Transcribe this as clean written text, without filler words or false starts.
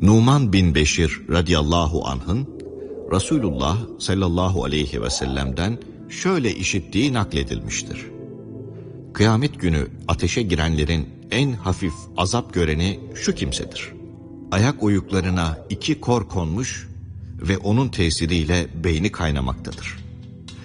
Numan bin Beşir radıyallahu anh'ın Resulullah sallallahu aleyhi ve sellem'den şöyle işittiği nakledilmiştir. Kıyamet günü ateşe girenlerin en hafif azap göreni şu kimsedir. Ayak oyuklarına 2 kor konmuş ve onun tesiriyle beyni kaynamaktadır.